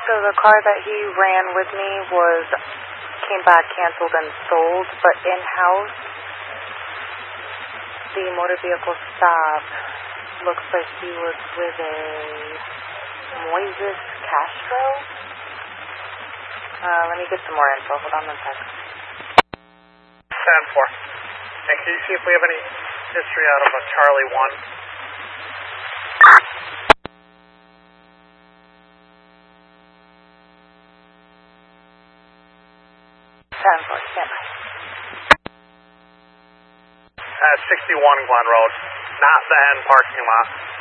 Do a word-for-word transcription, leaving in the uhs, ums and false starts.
So the car that he ran with me was came back canceled and sold, but in-house, the motor vehicle stop looks like he was with a Moises Castro. Uh, let me get some more info. Hold on one sec. ten four. And can you see if we have any history out of a Charlie one? ten four, stand by. At sixty-one Glen Road, not the end parking lot.